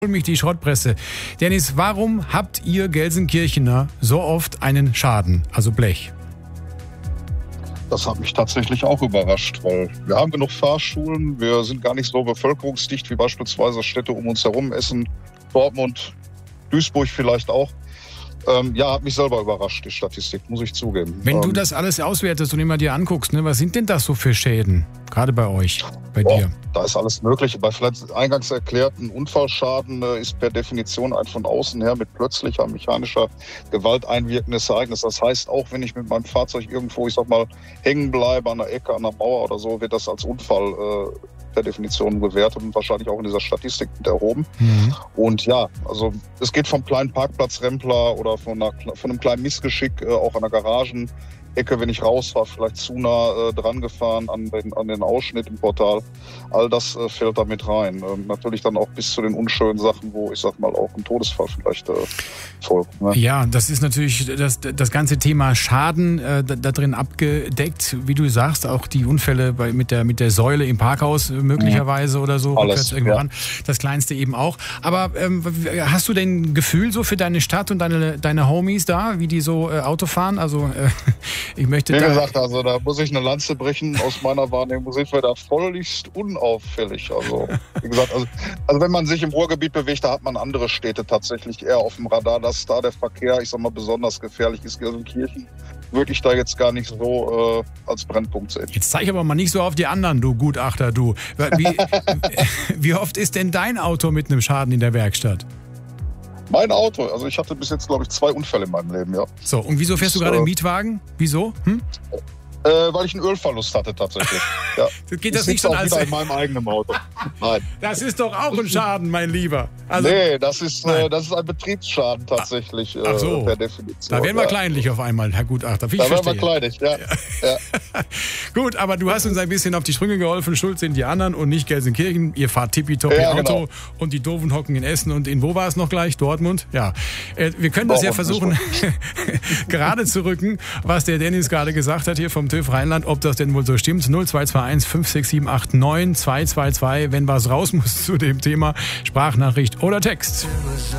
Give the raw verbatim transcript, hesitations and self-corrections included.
Hol mich die Schrottpresse. Dennis, warum habt ihr Gelsenkirchener so oft einen Schaden, also Blech? Das hat mich tatsächlich auch überrascht, weil wir haben genug Fahrschulen, wir sind gar nicht so bevölkerungsdicht wie beispielsweise Städte um uns herum, Essen, Dortmund, Duisburg vielleicht auch. Ähm, ja, hat mich selber überrascht, die Statistik, muss ich zugeben. Wenn ähm, du das alles auswertest und immer dir anguckst, ne, was sind denn das so für Schäden? Gerade bei euch, bei boah, dir? Da ist alles Mögliche. Bei vielleicht eingangs erklärten Unfallschaden äh, ist per Definition ein von außen her mit plötzlicher mechanischer Gewalt einwirkendes Ereignis. Das heißt, auch wenn ich mit meinem Fahrzeug irgendwo, ich sag mal, hängen bleibe an der Ecke, an der Mauer oder so, wird das als Unfall äh, per Definition bewertet und wahrscheinlich auch in dieser Statistik mit erhoben. Mhm. Und ja, also es geht vom kleinen Parkplatzrempler oder von, einer, von einem kleinen Missgeschick äh, auch an der Garagenecke, wenn ich raus war, vielleicht zu nah äh, dran gefahren an den, an den Ausschnitt im Portal. All das äh, fällt da mit rein. Ähm, natürlich dann auch bis zu den unschönen Sachen, wo ich sag mal auch ein Todesfall vielleicht äh, folgt. Ne? Ja, das ist natürlich das, das ganze Thema Schaden äh, da, da drin abgedeckt. Wie du sagst, auch die Unfälle bei, mit, der, mit der Säule im Parkhaus äh, möglicherweise mhm. oder so. Alles, irgendwo ja. ran. Das Kleinste eben auch. Aber ähm, hast du denn ein Gefühl so für deine Stadt und deine, deine Homies da, wie die so äh, Auto fahren? Also äh, ich möchte Wie da gesagt, also da muss ich eine Lanze brechen. Aus meiner Wahrnehmung sind wir da völligst unauffällig. Also wie gesagt, also, also wenn man sich im Ruhrgebiet bewegt, da hat man andere Städte tatsächlich eher auf dem Radar, dass da der Verkehr, ich sag mal, besonders gefährlich ist. Gelsenkirchen würde ich da jetzt gar nicht so äh, als Brennpunkt sehen. Jetzt zeig aber mal nicht so auf die anderen, du Gutachter, du. Wie, wie oft ist denn dein Auto mit einem Schaden in der Werkstatt? Mein Auto, also ich hatte bis jetzt, glaube ich, zwei Unfälle in meinem Leben, ja. So, und wieso fährst du gerade im Mietwagen? Wieso? Hm? Äh, weil ich einen Ölverlust hatte tatsächlich. Ja. Geht das ich nicht schon auch als wieder in meinem eigenen Auto. Nein. Das ist doch auch ein Schaden, mein Lieber. Also, nee, das ist, äh, das ist ein Betriebsschaden tatsächlich. Ach so. äh, per Definition. Da werden wir ja. kleinlich auf einmal, Herr Gutachter. Wie da ich werden wir verstehe. kleinlich, ja. ja. ja. Gut, aber du hast uns ein bisschen auf die Sprünge geholfen. Schuld sind die anderen und nicht Gelsenkirchen. Ihr fahrt tippitoppi ja, Auto genau. und die Doofen hocken in Essen und in wo war es noch gleich? Dortmund? Ja. Äh, wir können das ja versuchen gerade zu rücken, was der Dennis gerade gesagt hat hier vom TÜV Rheinland, ob das denn wohl so stimmt. null zwei zwei eins fünf sechs sieben acht neun zwei zwei zwei, wenn was raus muss zu dem Thema, Sprachnachricht oder Text.